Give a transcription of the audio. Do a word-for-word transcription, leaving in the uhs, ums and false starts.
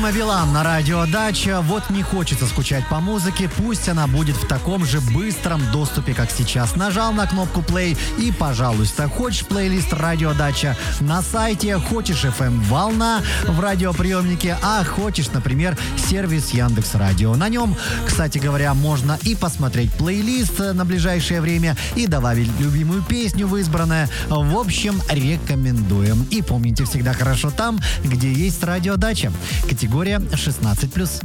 Билан на радио Дача. Вот не хочется скучать по музыке, пусть она будет в таком же быстром доступе, как сейчас. Нажал на кнопку play и, пожалуйста, хочешь плейлист радио Дача на сайте, хочешь эф эм Волна в радиоприемнике, а хочешь, например, сервис Яндекс Радио. На нем, кстати говоря, можно и посмотреть плейлист на ближайшее время, и добавить любимую песню в избранное. В общем, рекомендуем. И помните, всегда хорошо там, где есть радио Дача. Категория шестнадцать плюс.